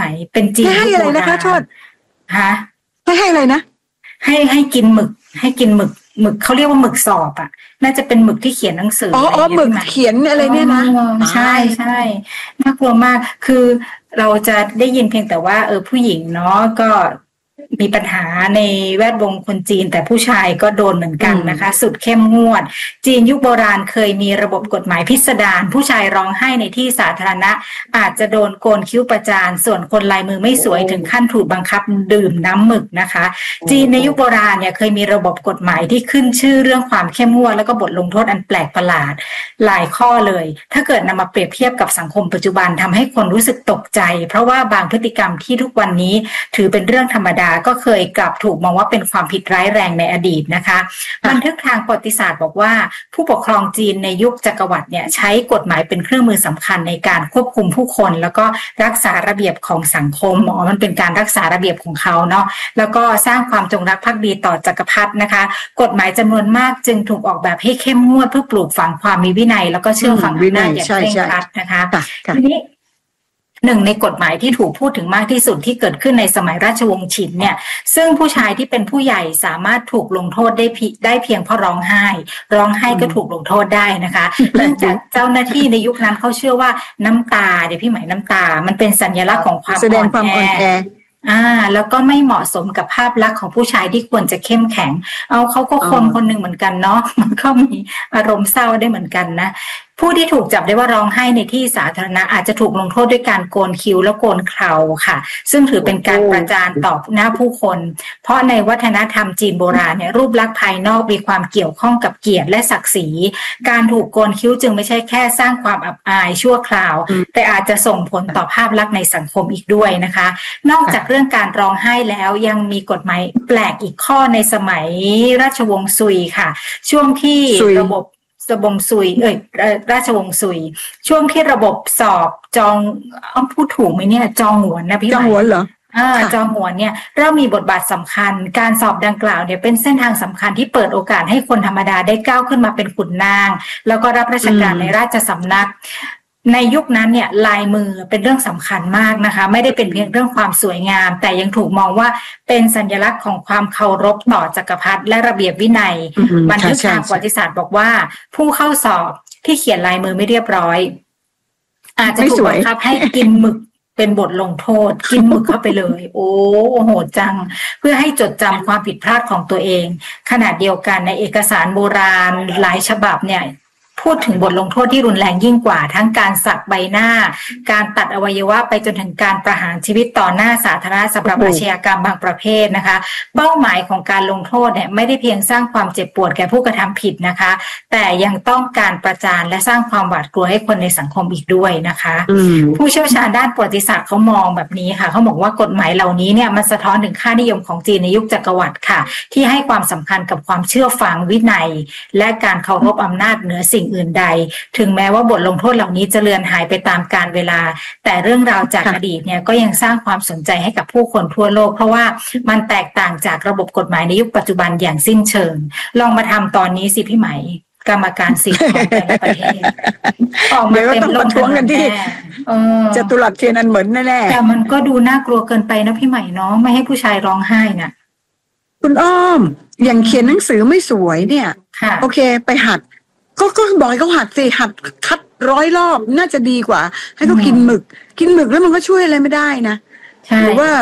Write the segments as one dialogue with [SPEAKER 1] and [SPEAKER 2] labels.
[SPEAKER 1] เป็นจีน
[SPEAKER 2] ให้อะไรนะคะโทษ
[SPEAKER 1] ฮะ
[SPEAKER 2] ให้อะไรนะ
[SPEAKER 1] ให้กินหมึกให้กินหมึกเขาเรียกว่าหมึกสอบอ่ะน่าจะเป็นหมึกที่เขียนหนังสือ
[SPEAKER 2] หมึกเขียนอะไรเนี่ยนะ
[SPEAKER 1] ใช่ใช่น่ากลัวมากคือเราจะได้ยินเพียงแต่ว่าผู้หญิงเนาะก็มีปัญหาในแวดวงคนจีนแต่ผู้ชายก็โดนเหมือนกันนะคะสุดเข้มงวดจีนยุคโบราณเคยมีระบบกฎหมายพิสดารผู้ชายร้องไห้ในที่สาธารณะอาจจะโดนโกนคิ้วประจานส่วนคนลายมือไม่สวยถึงขั้นถูกบังคับดื่มน้ำหมึกนะคะจีนในยุคโบราณเนี่ยเคยมีระบบกฎหมายที่ขึ้นชื่อเรื่องความเข้มงวดแล้วก็บทลงโทษอันแปลกประหลาดหลายข้อเลยถ้าเกิดนำมาเปรียบเทียบกับสังคมปัจจุบันทำให้คนรู้สึกตกใจเพราะว่าบางพฤติกรรมที่ทุกวันนี้ถือเป็นเรื่องธรรมดาก็เคยกลับถูกมองว่าเป็นความผิดร้ายแรงในอดีตนะคะบันทึกทางประวัติศาสตร์บอกว่าผู้ปกครองจีนในยุคจักรวรรดิเนี่ยใช้กฎหมายเป็นเครื่องมือสำคัญในการควบคุมผู้คนแล้วก็รักษาระเบียบของสังคมมันเป็นการรักษาระเบียบของเขาเนาะแล้วก็สร้างความจงรักภักดีต่อจักรพรรดินะคะกฎหมายจำนวนมากจึงถูกออกแบบให้เข้มงวดเพื่อปลูกฝังความมีวินัยแล้วก็เชื่อฟังอำนาจอย่างเคร่งครัดนะคะทีนี้หนึ่งในกฎหมายที่ถูกพูดถึงมากที่สุดที่เกิดขึ้นในสมัยราชวงศ์ฉินเนี่ยซึ่งผู้ชายที่เป็นผู้ใหญ่สามารถถูกลงโทษได้เพียงเพราะร้องไห้ก็ถูกลงโทษได้นะคะเนื่องจากเจ้าหน้าที่ในยุคนั้นเขาเชื่อว่าน้ำตาเดี๋ยวพี่หมายน้ำตามันเป็นสัญลักษณ์ของความอ่อนแอแล้วก็ไม่เหมาะสมกับภาพลักษณ์ของผู้ชายที่ควรจะเข้มแข็งเขาก็คนหนึ่งเหมือนกันเนาะมันก็มีอารมณ์เศร้าได้เหมือนกันนะผู้ที่ถูกจับได้ว่าร้องไห้ในที่สาธารณะอาจจะถูกลงโทษด้วยการโกนคิ้วและโกนเคราค่ะซึ่งถือเป็นการประจานต่อหน้าผู้คนเพราะในวัฒนธรรมจีนโบราณเนี่ยรูปลักษณ์ภายนอกมีความเกี่ยวข้องกับเกียรติและศักดิ์ศรีการถูกโกนคิ้วจึงไม่ใช่แค่สร้างความอับอายชั่วคราวแต่อาจจะส่งผลต่อภาพลักษณ์ในสังคมอีกด้วยนะคะนอกจากเรื่องการร้องไห้แล้วยังมีกฎหมายแปลกอีกข้อในสมัยราชวงศ์ซุยค่ะช่วงที่ระบบราชวงศ์ซุยช่วงที่ระบบสอบจองพูดถูกไหมเนี่ยจองหวนนะพี่จองหวนเหรอจองหวนเนี่ยเริ่มมีบทบาทสำคัญการสอบดังกล่าวเนี่ยเป็นเส้นทางสำคัญที่เปิดโอกาสให้คนธรรมดาได้ก้าวขึ้นมาเป็นขุนนางแล้วก็รับราชการในราชสำนักในยุคนั้นเนี่ยลายมือเป็นเรื่องสำคัญมากนะคะไม่ได้เป็นเพียงเรื่องความสวยงามแต่ยังถูกมองว่าเป็นสัญลักษณ์ของความเคารพต่อจักรพรรดิและระเบียบวินัยบันทึกทางประวัติศาสตร์บอกว่าผู้เข้าสอบที่เขียนลายมือไม่เรียบร้อยอาจจะถูกบังคับให้กินหมึกเป็นบทลงโทษกินหมึกเข้าไปเลยโอ้โหจังเพื่อให้จดจำความผิดพลาดของตัวเองขณะเดียวกันในเอกสารโบราณหลายฉบับเนี่ยพูดถึงบทลงโทษที่รุนแรงยิ่งกว่าทั้งการสักใบหน้าการตัดอวัยวะไปจนถึงการประหารชีวิตต่อหน้าสาธารณะสำหรับอาชญากรรมบางประเภทนะคะเป้าหมายของการลงโทษเนี่ยไม่ได้เพียงสร้างความเจ็บปวดแก่ผู้กระทำผิดนะคะแต่ยังต้องการประจานและสร้างความหวาดกลัวให้คนในสังคมอีกด้วยนะคะผู้เชี่ยวชาญด้านประวัติศาสตร์เขามองแบบนี้ค่ะเขาบอกว่ากฎหมายเหล่านี้เนี่ยมันสะท้อนถึงค่านิยมของจีนในยุคจักรวรรดิค่ะที่ให้ความสำคัญกับความเชื่อฟังวินัยและการเคารพอำนาจเหนือสิ่งอื่นใดถึงแม้ว่าบทลงโทษเหล่านี้จะเลือนหายไปตามกาลเวลาแต่เรื่องราวจากอดีตเนี่ยก็ยังสร้างความสนใจให้กับผู้คนทั่วโลกเพราะว่ามันแตกต่างจากระบบกฎหมายในยุคปัจจุบันอย่างสิ้นเชิงลองมาทำตอนนี้สิพี่ไหมกรรมการสิทธิ์ของแต่ละประเทศออกมาเต็มโลกทั้งนั้น
[SPEAKER 2] จะตุลัดเทียนอันเหมือนแน่
[SPEAKER 1] แต่มันก็ดูน่ากลัวเกินไปนะพี่ไหมเนาะไม่ให้ผู้ชายร้องไห้น่ะ
[SPEAKER 2] คุณอ้อมอย่างเขียนหนังสือไม่สวยเนี่ยโอเคไปหัดก็บอกให้เขาหัดสิหัดคัด100 รอบน่าจะดีกว่าให้เขากินหมึกแล้วมันก็ช่วยอะไรไม่ได้นะหรือว่า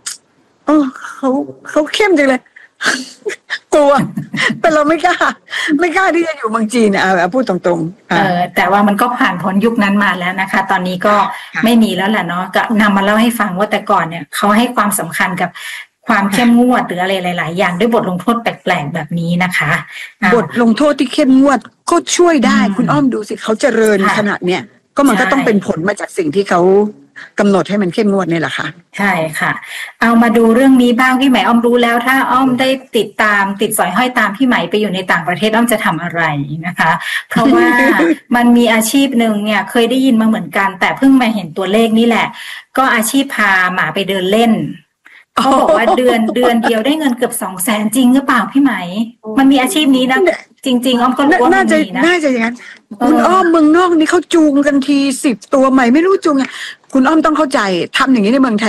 [SPEAKER 2] เขาเข้มจังเลยกลัวแต่เราไม่กล้าที่จะอยู่เมืองจีนพูดตรง
[SPEAKER 1] ๆแต่ว่ามันก็ผ่านพ้นยุคนั้นมาแล้วนะคะตอนนี้ก็ไม่มีแล้วแหละเนาะก็นำมาเล่าให้ฟังว่าแต่ก่อนเนี่ยเขาให้ความสำคัญกับความเข้มงวดหรืออะไรหลายๆอย่างด้วยบทลงโทษแปลกๆแบบนี้นะคะ
[SPEAKER 2] บทลงโทษที่เข้มงวดก็ช่วยได้คุณอ้อมดูสิเขาเจริญขนาดเนี้ยก็มันก็ต้องเป็นผลมาจากสิ่งที่เขากำหนดให้มันเข้มงวดนี่แหละค่ะ
[SPEAKER 1] ใช่ค่ะเอามาดูเรื่องนี้บ้างพี่ไหมอ้อมรู้แล้วถ้าอ้อมได้ติดสอยห้อยตามพี่ไหมไปอยู่ในต่างประเทศอ้อมจะทำอะไรนะคะเพราะว่ามันมีอาชีพหนึ่งเนี่ยเคยได้ยินมาเหมือนกันแต่เพิ่งมาเห็นตัวเลขนี่แหละก็อาชีพพาหมาไปเดินเล่นเขาบอกว่าเดือนเดียวได้เงินเกือบ200,000จริงหรือเปล่าพี่ไหมมันมีอาชีพนี้นะจริงๆอ้อมก็รู้ว่ามันมีนะ
[SPEAKER 2] น่าจะอย่างนั้นคุณอ้อมเมืองนอกนี่เขาจูงกันที10 ตัวใหม่ไม่รู้จูงคุณอ้อมต้องเข้าใจทำอย่างนี้ในเมืองไทย